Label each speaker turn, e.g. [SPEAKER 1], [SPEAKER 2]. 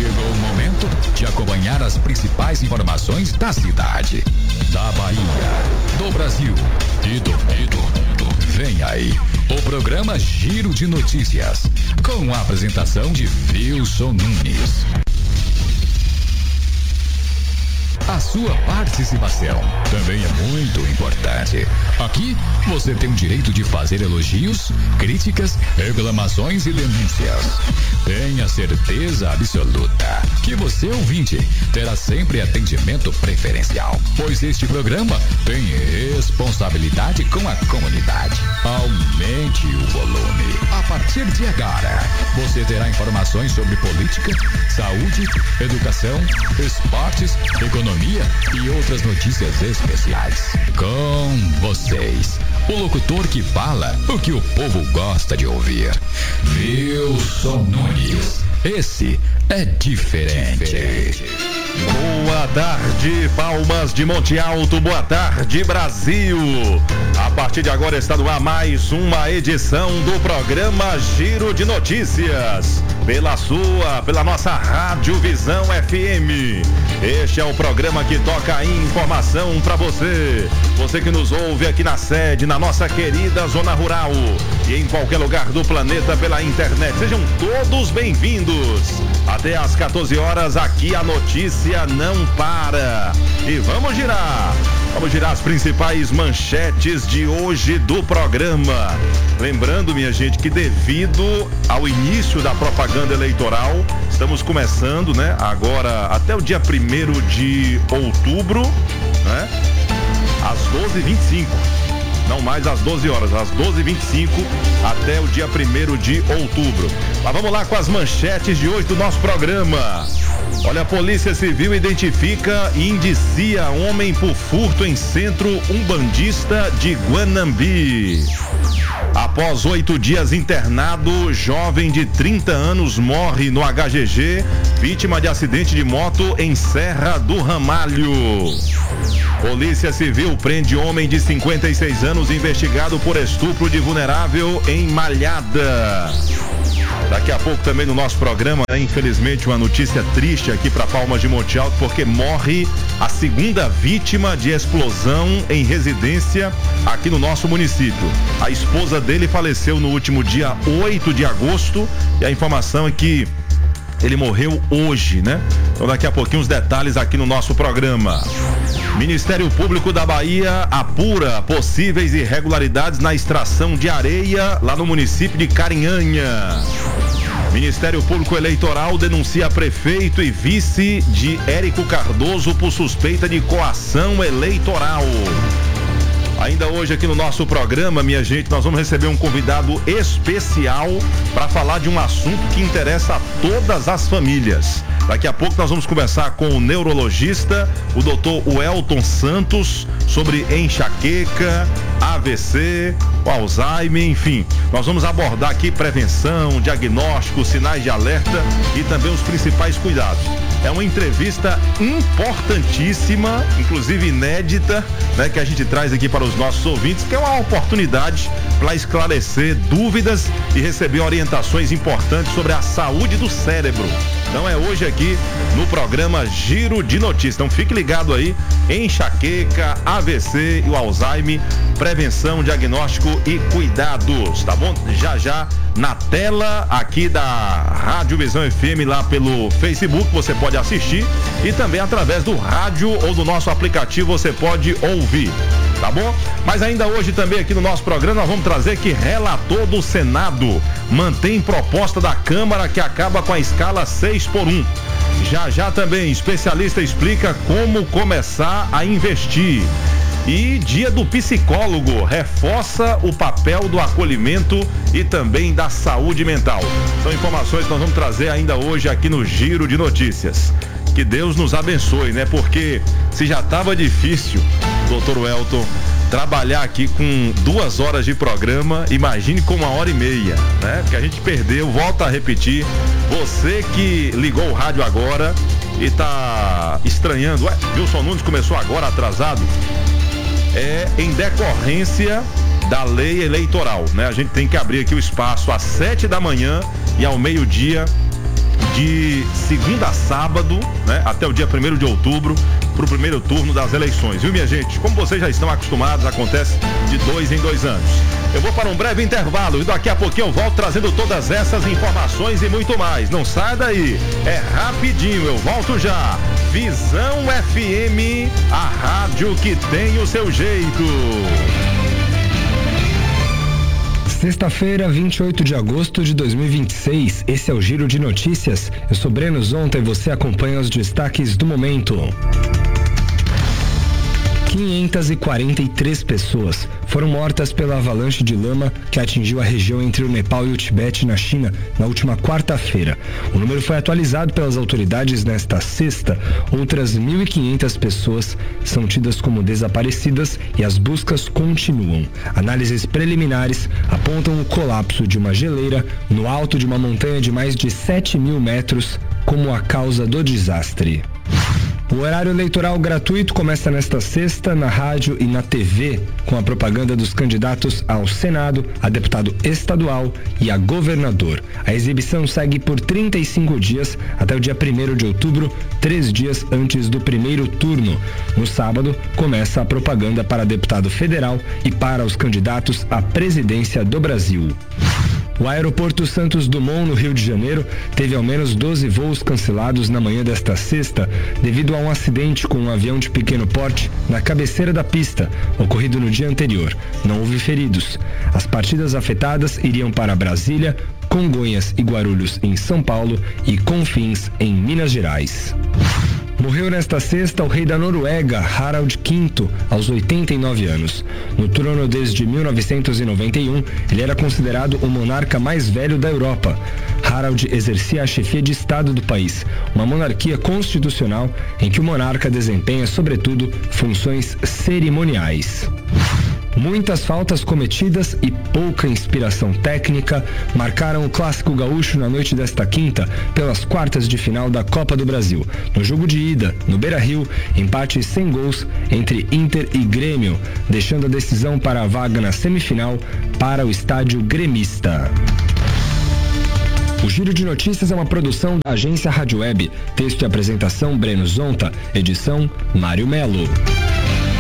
[SPEAKER 1] Chegou o momento de acompanhar as principais informações da cidade, da Bahia, do Brasil e do mundo. Vem aí o programa Giro de Notícias, com a apresentação de Wilson Nunes. A sua participação também é muito importante. Aqui você tem o direito de fazer elogios, críticas, reclamações e denúncias. Tenha certeza absoluta que você, ouvinte, terá sempre atendimento preferencial, pois este programa tem responsabilidade com a comunidade. Aumente o volume. A partir de agora, você terá informações sobre política, saúde, educação, esportes, economia e outras notícias especiais. Com vocês, o locutor que fala o que o povo gosta de ouvir, Wilson Nunes. Esse é diferente.
[SPEAKER 2] Boa tarde, Palmas de Monte Alto, boa tarde, Brasil. A partir de agora está no ar mais uma edição do programa Giro de Notícias, pela nossa Rádio Visão FM. Este é o programa que toca a informação para você. Você que nos ouve aqui na sede, na nossa querida Zona Rural e em qualquer lugar do planeta pela internet. Sejam todos bem-vindos. Até às 14 horas aqui a notícia não para. E vamos girar as principais manchetes de hoje do programa. Lembrando, minha gente, que devido ao início da propaganda eleitoral, estamos começando, né? Agora até o dia 1º de outubro, né? Às 12h25. Não mais às 12 horas, às 12h25 até o dia 1º de outubro. Mas vamos lá com as manchetes de hoje do nosso programa. Olha, a Polícia Civil identifica e indicia homem por furto em centro umbandista de Guanambi. Após 8 dias internado, jovem de 30 anos morre no HGG, vítima de acidente de moto em Serra do Ramalho. Polícia Civil prende homem de 56 anos investigado por estupro de vulnerável em Malhada. Daqui a pouco também no nosso programa, infelizmente, uma notícia triste aqui para Palmas de Monte Alto, porque morre a segunda vítima de explosão em residência aqui no nosso município. A esposa dele faleceu no último dia 8 de agosto e a informação é que ele morreu hoje, né? Então daqui a pouquinho os detalhes aqui no nosso programa. Ministério Público da Bahia apura possíveis irregularidades na extração de areia lá no município de Carinhanha. Ministério Público Eleitoral denuncia prefeito e vice de Érico Cardoso por suspeita de coação eleitoral. Ainda hoje aqui no nosso programa, minha gente, nós vamos receber um convidado especial para falar de um assunto que interessa a todas as famílias. Daqui a pouco nós vamos conversar com o neurologista, o Dr. Welton Santos, sobre enxaqueca, AVC, Alzheimer, enfim. Nós vamos abordar aqui prevenção, diagnóstico, sinais de alerta e também os principais cuidados. É uma entrevista importantíssima, inclusive inédita, né, que a gente traz aqui para os nossos ouvintes, que é uma oportunidade para esclarecer dúvidas e receber orientações importantes sobre a saúde do cérebro. Então é hoje aqui no programa Giro de Notícias. Então fique ligado aí, enxaqueca, AVC e o Alzheimer, prevenção, diagnóstico e cuidados, tá bom? Já na tela aqui da Rádio Visão FM lá pelo Facebook você pode assistir e também através do rádio ou do nosso aplicativo você pode ouvir, tá bom? Mas ainda hoje também aqui no nosso programa nós vamos trazer que relator do Senado mantém proposta da Câmara que acaba com a escala 6x1. Já também especialista explica como começar a investir. E dia do psicólogo reforça o papel do acolhimento e também da saúde mental. São informações que nós vamos trazer ainda hoje aqui no Giro de Notícias. Que Deus nos abençoe, né? Porque se já estava difícil, doutor Welton, trabalhar aqui com 2 horas de programa, imagine com 1h30, né? Porque a gente perdeu, volta a repetir. Você que ligou o rádio agora e tá estranhando, Wilson Nunes começou agora atrasado, é em decorrência da lei eleitoral, né? A gente tem que abrir aqui o espaço às 7 da manhã e ao meio-dia de segunda a sábado, né, até o dia 1º de outubro, para o primeiro turno das eleições, viu, minha gente? Como vocês já estão acostumados, acontece de 2 em 2 anos. Eu vou para um breve intervalo e daqui a pouquinho eu volto trazendo todas essas informações e muito mais. Não sai daí, é rapidinho, eu volto já. Visão FM, a rádio que tem o seu jeito.
[SPEAKER 3] Sexta-feira, 28 de agosto de 2026, esse é o Giro de Notícias. Eu sou Breno Zonta e você acompanha os destaques do momento. 543 pessoas foram mortas pela avalanche de lama que atingiu a região entre o Nepal e o Tibete, na China, na última quarta-feira. O número foi atualizado pelas autoridades nesta sexta. Outras 1.500 pessoas são tidas como desaparecidas e as buscas continuam. Análises preliminares apontam o colapso de uma geleira no alto de uma montanha de mais de 7.000 metros como a causa do desastre. O horário eleitoral gratuito começa nesta sexta na rádio e na TV, com a propaganda dos candidatos ao Senado, a deputado estadual e a governador. A exibição segue por 35 dias até o dia 1º de outubro, 3 dias antes do primeiro turno. No sábado, começa a propaganda para deputado federal e para os candidatos à presidência do Brasil. O aeroporto Santos Dumont, no Rio de Janeiro, teve ao menos 12 voos cancelados na manhã desta sexta, devido a um acidente com um avião de pequeno porte na cabeceira da pista, ocorrido no dia anterior. Não houve feridos. As partidas afetadas iriam para Brasília, Congonhas e Guarulhos, em São Paulo, e Confins, em Minas Gerais. Morreu nesta sexta o rei da Noruega, Harald V, aos 89 anos. No trono desde 1991, ele era considerado o monarca mais velho da Europa. Harald exercia a chefia de Estado do país, uma monarquia constitucional em que o monarca desempenha, sobretudo, funções cerimoniais. Muitas faltas cometidas e pouca inspiração técnica marcaram o Clássico Gaúcho na noite desta quinta, pelas quartas de final da Copa do Brasil. No jogo de ida, no Beira-Rio, empate sem gols entre Inter e Grêmio, deixando a decisão para a vaga na semifinal para o estádio gremista. O Giro de Notícias é uma produção da agência Rádio Web. Texto e apresentação Breno Zonta. Edição Mário Melo.